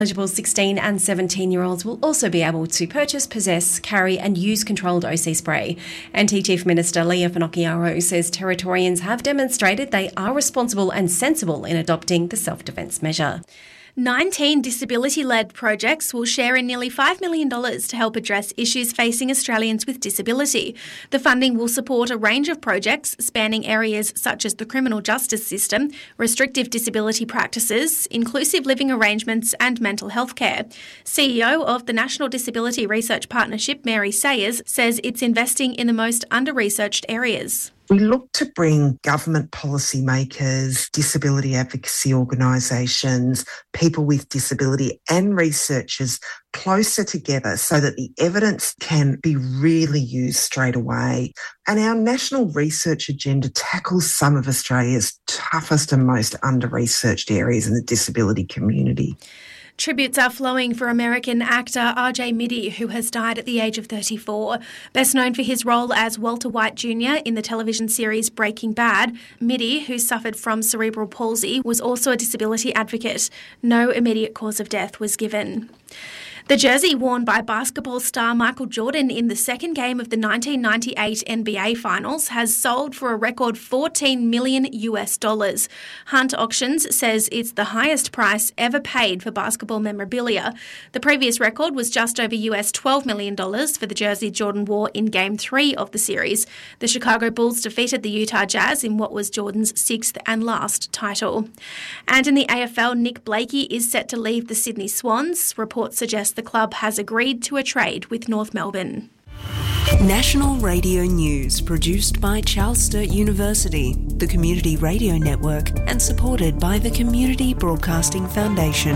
Eligible 16 and 17-year-olds will also be able to purchase, possess, carry and use controlled OC spray. NT Chief Minister Leah Finocchiaro says Territorians have demonstrated they are responsible and sensible in adopting the self-defence measure. 19 disability-led projects will share in nearly $5 million to help address issues facing Australians with disability. The funding will support a range of projects spanning areas such as the criminal justice system, restrictive disability practices, inclusive living arrangements and mental health care. CEO of the National Disability Research Partnership, Mary Sayers, says it's investing in the most under-researched areas. We look to bring government policymakers, disability advocacy organisations, people with disability and researchers closer together so that the evidence can be really used straight away. And our national research agenda tackles some of Australia's toughest and most under-researched areas in the disability community. Tributes are flowing for American actor R.J. Mitte, who has died at the age of 34. Best known for his role as Walter White Jr. in the television series Breaking Bad, Mitte, who suffered from cerebral palsy, was also a disability advocate. No immediate cause of death was given. The jersey worn by basketball star Michael Jordan in the second game of the 1998 NBA Finals has sold for a record $14 million. Hunt Auctions says it's the highest price ever paid for basketball memorabilia. The previous record was just over $12 million for the jersey Jordan wore in Game 3 of the series. The Chicago Bulls defeated the Utah Jazz in what was Jordan's sixth and last title. And in the AFL, Nick Blakey is set to leave the Sydney Swans. Reports suggest the club has agreed to a trade with North Melbourne. National Radio News, produced by Charles Sturt University, the Community Radio Network, and supported by the Community Broadcasting Foundation.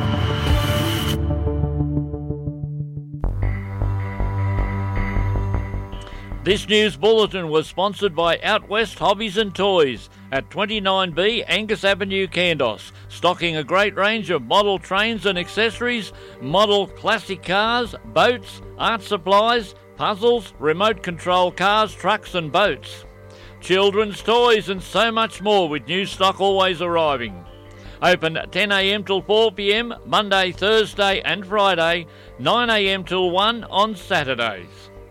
This news bulletin was sponsored by Out West Hobbies and Toys at 29B Angus Avenue, Kandos, stocking a great range of model trains and accessories, model classic cars, boats, art supplies, puzzles, remote control cars, trucks and boats, children's toys and so much more, with new stock always arriving. Open 10 a.m. till 4 p.m, Monday, Thursday and Friday, 9 a.m. till 1 on Saturdays.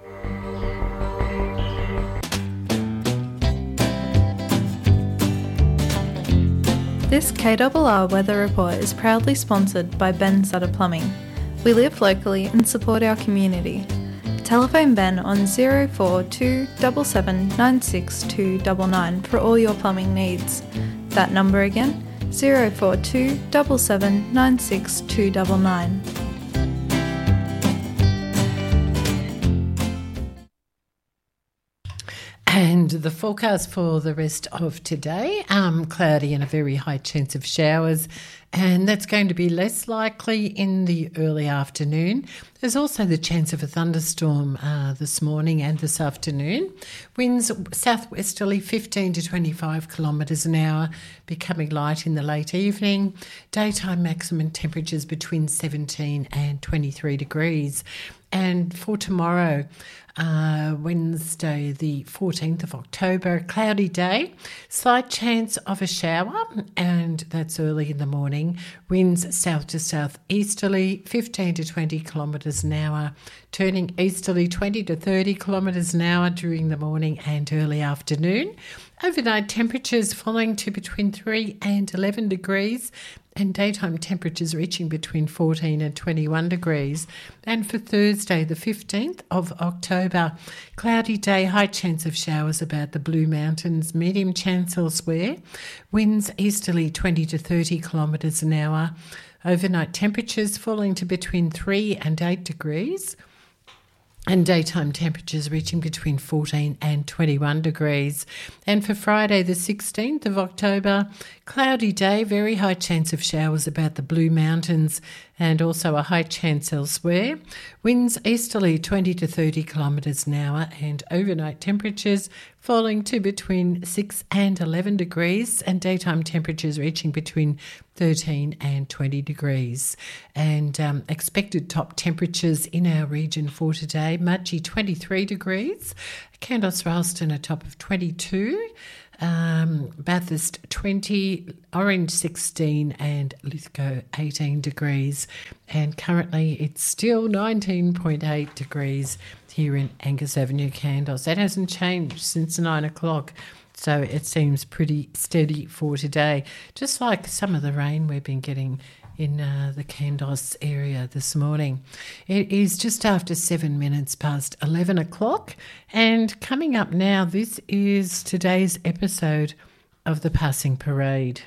This KRR weather report is proudly sponsored by Ben Sutter Plumbing. We live locally and support our community. Telephone Ben on 042 7796 299 for all your plumbing needs. That number again, 042 7796 299. And the forecast for the rest of today, cloudy and a very high chance of showers, and that's going to be less likely in the early afternoon. There's also the chance of a thunderstorm this morning and this afternoon. Winds southwesterly 15 to 25 kilometres an hour, becoming light in the late evening. Daytime maximum temperatures between 17 and 23 degrees. And for tomorrow, Wednesday the 14th of October, cloudy day, slight chance of a shower, and that's early in the morning. Winds south to southeasterly 15 to 20 kilometres an hour, turning easterly 20 to 30 kilometres an hour during the morning and early afternoon. Overnight temperatures falling to between 3 and 11 degrees, and daytime temperatures reaching between 14 and 21 degrees. And for Thursday, the 15th of October, cloudy day, high chance of showers about the Blue Mountains, medium chance elsewhere. Winds easterly 20 to 30 kilometres an hour. Overnight temperatures falling to between 3 and 8 degrees. And daytime temperatures reaching between 14 and 21 degrees. And for Friday the 16th of October, cloudy day, very high chance of showers about the Blue Mountains and also a high chance elsewhere. Winds easterly 20 to 30 kilometres an hour, and overnight temperatures falling to between 6 and 11 degrees, and daytime temperatures reaching between 13 and 20 degrees. And expected top temperatures in our region for today: Mudgee 23 degrees, Kandos Ralston a top of 22, Bathurst 20, Orange 16 and Lithgow 18 degrees. And currently it's still 19.8 degrees here in Angus Avenue, Kandos. That hasn't changed since 9 o'clock. So it seems pretty steady for today, just like some of the rain we've been getting in the Kandos area this morning. It is just after 7 minutes past 11 o'clock, and coming up now, this is today's episode of the Passing Parade.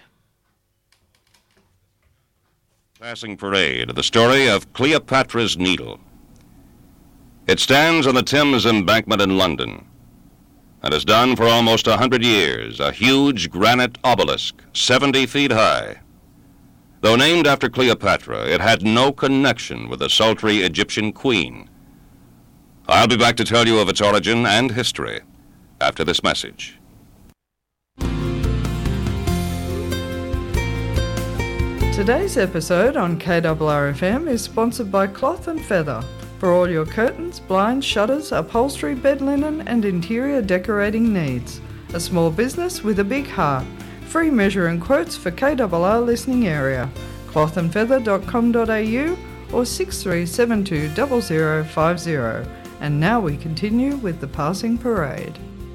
Passing Parade, the story of Cleopatra's Needle. It stands on the Thames Embankment in London, and has done for almost 100 years, a huge granite obelisk, 70 feet high. Though named after Cleopatra, it had no connection with the sultry Egyptian queen. I'll be back to tell you of its origin and history after this message. Today's episode on KRRFM is sponsored by Cloth & Feather for all your curtains, blinds, shutters, upholstery, bed linen and interior decorating needs. A small business with a big heart. Free measuring quotes for KRR listening area. clothandfeather.com.au or 6372 0050. And now we continue with the Passing Parade.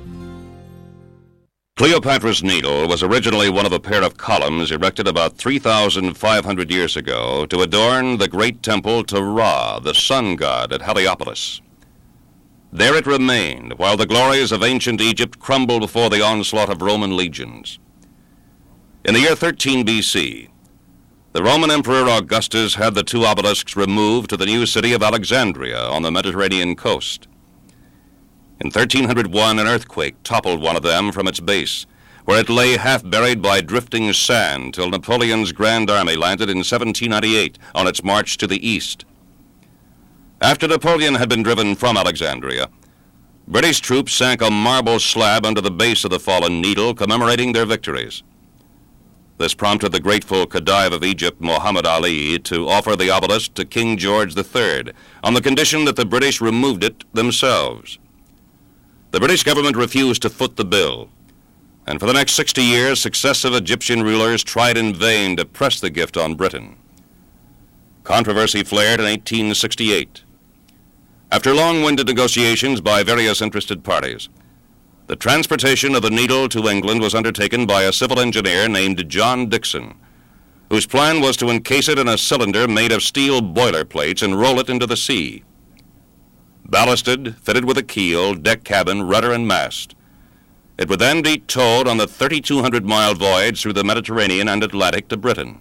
Cleopatra's Needle was originally one of a pair of columns erected about 3,500 years ago to adorn the great temple to Ra, the sun god at Heliopolis. There it remained while the glories of ancient Egypt crumbled before the onslaught of Roman legions. In the year 13 BC, the Roman Emperor Augustus had the two obelisks removed to the new city of Alexandria on the Mediterranean coast. In 1301, an earthquake toppled one of them from its base, where it lay half buried by drifting sand till Napoleon's Grand Army landed in 1798 on its march to the east. After Napoleon had been driven from Alexandria, British troops sank a marble slab under the base of the fallen Needle, commemorating their victories. This prompted the grateful Khedive of Egypt, Muhammad Ali, to offer the obelisk to King George III on the condition that the British removed it themselves. The British government refused to foot the bill, and for the next 60 years, successive Egyptian rulers tried in vain to press the gift on Britain. Controversy flared in 1868. After long-winded negotiations by various interested parties, the transportation of the Needle to England was undertaken by a civil engineer named John Dixon, whose plan was to encase it in a cylinder made of steel boiler plates and roll it into the sea. Ballasted, fitted with a keel, deck cabin, rudder, and mast, it would then be towed on the 3,200-mile voyage through the Mediterranean and Atlantic to Britain.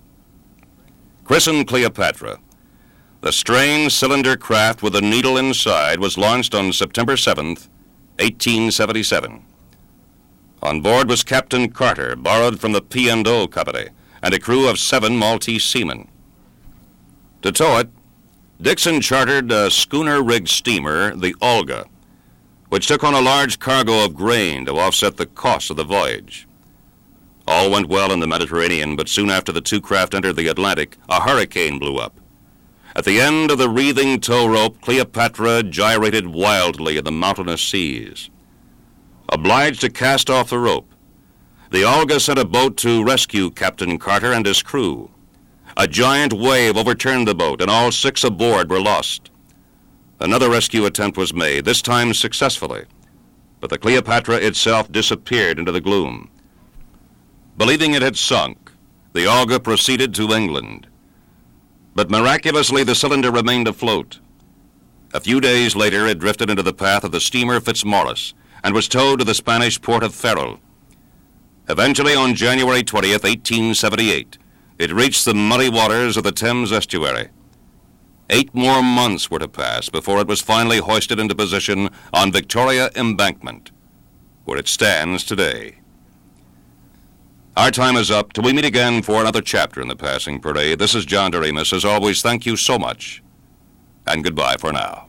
Christened Cleopatra, the strange cylinder craft with a needle inside was launched on September 7th, 1877. On board was Captain Carter, borrowed from the P&O Company, and a crew of 7 Maltese seamen. To tow it, Dixon chartered a schooner-rigged steamer, the Olga, which took on a large cargo of grain to offset the cost of the voyage. All went well in the Mediterranean, but soon after the two craft entered the Atlantic, a hurricane blew up. At the end of the wreathing tow rope, Cleopatra gyrated wildly in the mountainous seas. Obliged to cast off the rope, the Olga sent a boat to rescue Captain Carter and his crew. A giant wave overturned the boat, and all 6 aboard were lost. Another rescue attempt was made, this time successfully, but the Cleopatra itself disappeared into the gloom. Believing it had sunk, the Olga proceeded to England. But miraculously, the cylinder remained afloat. A few days later, it drifted into the path of the steamer Fitzmaurice and was towed to the Spanish port of Ferrol. Eventually, on January 20th, 1878, it reached the muddy waters of the Thames estuary. 8 more months were to pass before it was finally hoisted into position on Victoria Embankment, where it stands today. Our time is up. Till we meet again for another chapter in the Passing Parade, this is John Doremus. As always, thank you so much, and goodbye for now.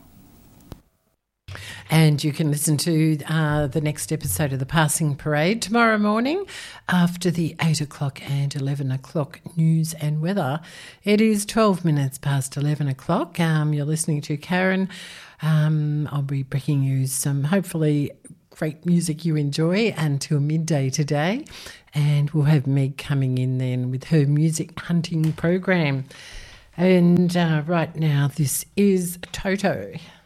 And you can listen to the next episode of the Passing Parade tomorrow morning after the 8 o'clock and 11 o'clock news and weather. It is 12 minutes past 11 o'clock. You're listening to Karen. I'll be bringing you some hopefully great music you enjoy until midday today. And we'll have Meg coming in then with her music hunting program. And right now, this is Toto.